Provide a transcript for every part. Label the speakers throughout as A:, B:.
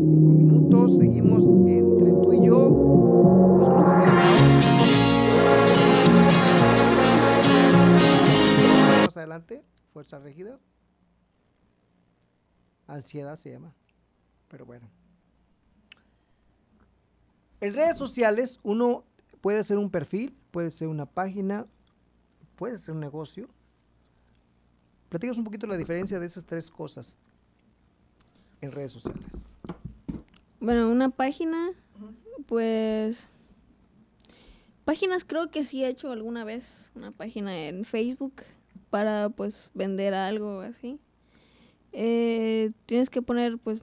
A: minutos. Seguimos entre tú y yo. Vamos con nuestra más adelante. Fuerza rígida. Ansiedad se llama. Pero bueno. En redes sociales uno puede ser un perfil, puede ser una página, puede ser un negocio. Platícanos un poquito la diferencia de esas tres cosas en redes sociales.
B: Bueno, una página, pues... Páginas creo que sí he hecho alguna vez. Una página en Facebook para, pues, vender algo así. Tienes que poner, pues,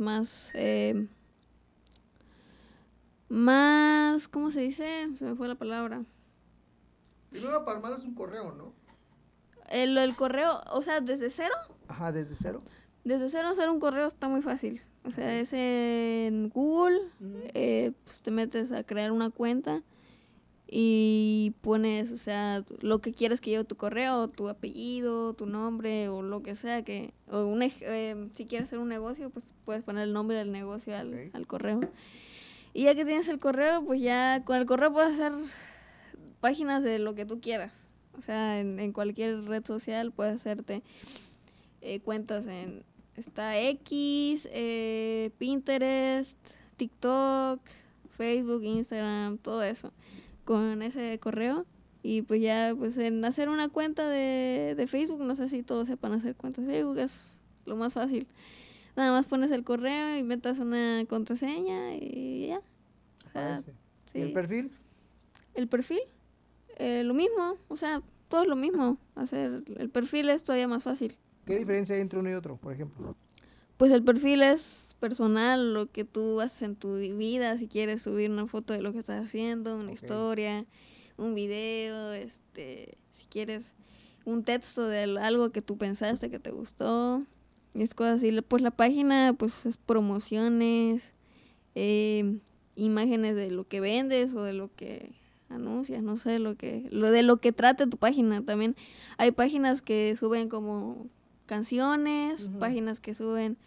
B: más, ¿cómo se dice? Se me fue la palabra.
A: Primero para armar es un correo, ¿no?
B: El correo, o sea, desde cero.
A: Ajá, desde cero.
B: Desde cero hacer un correo está muy fácil. O sea, es en Google, pues te metes a crear una cuenta y pones, o sea, lo que quieres que lleve tu correo, tu apellido, tu nombre o lo que sea que, o si quieres hacer un negocio, pues puedes poner el nombre del negocio al correo. Y ya que tienes el correo, pues ya con el correo puedes hacer páginas de lo que tú quieras. O sea, en cualquier red social puedes hacerte cuentas está X, Pinterest, TikTok, Facebook, Instagram, todo eso con ese correo. Y pues ya, pues en hacer una cuenta de Facebook, no sé si todos sepan hacer cuentas de Facebook, es lo más fácil. Nada más pones el correo, inventas una contraseña y ya. O sea,
A: Aparece.
B: sí.
A: ¿Y el perfil?
B: El perfil, lo mismo, o sea, todo es lo mismo. Hacer el perfil es todavía más fácil.
A: ¿Qué diferencia hay entre uno y otro, por ejemplo?
B: Pues el perfil es personal, lo que tú haces en tu vida, si quieres subir una foto de lo que estás haciendo, una historia, un video, si quieres un texto de algo que tú pensaste que te gustó, y es cosas así. Pues la página, pues es promociones, imágenes de lo que vendes o de lo que anuncias, no sé, de lo que trate tu página. También hay páginas que suben como canciones, páginas que suben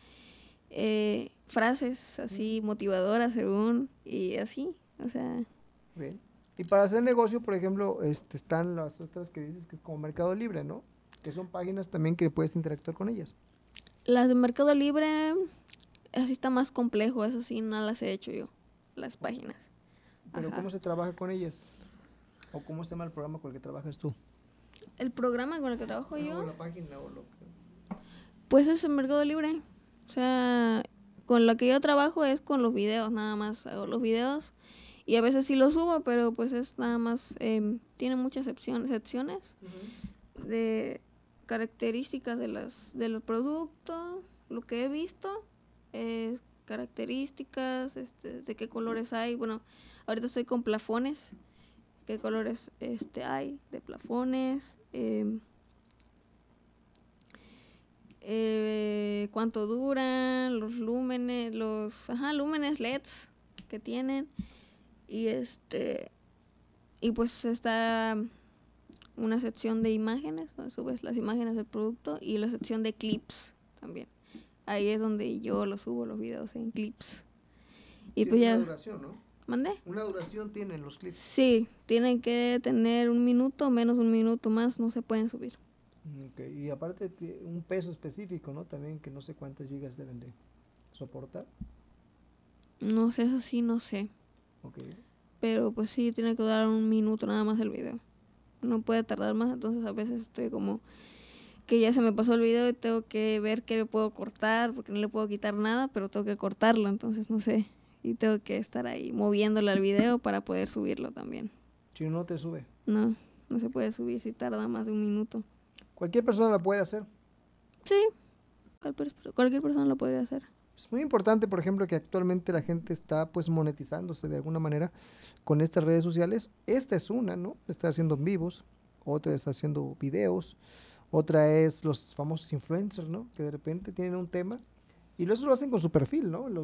B: frases así motivadoras según, y así, o sea.
A: Bien. Y para hacer negocio, por ejemplo, están las otras que dices que es como Mercado Libre, ¿no? Que son páginas también que puedes interactuar con ellas.
B: Las de Mercado Libre, así está más complejo, eso sí, no las he hecho yo, las páginas.
A: Pero
B: Ajá.
A: ¿cómo se trabaja con ellas? ¿O cómo se llama el programa con el que trabajas tú?
B: El programa con el que trabajo yo,
A: O la página o lo que...
B: pues es el Mercado Libre. O sea, con lo que yo trabajo es con los videos, nada más hago los videos. Y a veces sí los subo, pero pues es nada más, tiene muchas secciones de características del producto, lo que he visto, características, de qué colores hay. Bueno, ahorita estoy con plafones, qué colores hay de plafones, cuánto duran, los lúmenes, lúmenes LEDs que tienen, y y pues está una sección de imágenes, donde subes las imágenes del producto, y la sección de clips también. Ahí es donde yo los subo los videos en clips. Y
A: tiene
B: pues
A: una
B: ya.
A: duración, ¿no?
B: ¿Mandé?
A: Una duración tienen los clips.
B: Sí, tienen que tener 1 minuto, menos 1 minuto más, no se pueden subir.
A: Okay. Y aparte un peso específico, ¿no? También que no sé cuántas gigas deben de soportar.
B: No sé, eso sí, no sé.
A: Okay.
B: Pero pues sí, tiene que durar 1 minuto nada más el video. No puede tardar más, entonces a veces estoy como que ya se me pasó el video y tengo que ver qué le puedo cortar, porque no le puedo quitar nada, pero tengo que cortarlo, entonces no sé. Y tengo que estar ahí moviéndole al video para poder subirlo también.
A: Si no te sube.
B: No, no se puede subir si tarda más de 1 minuto.
A: Cualquier persona la puede hacer.
B: Sí, cualquier persona lo podría hacer.
A: Es muy importante, por ejemplo, que actualmente la gente está pues monetizándose de alguna manera con estas redes sociales. Esta es una, ¿no? Está haciendo en vivos, otra está haciendo videos, otra es los famosos influencers, ¿no? Que de repente tienen un tema y eso lo hacen con su perfil, ¿no?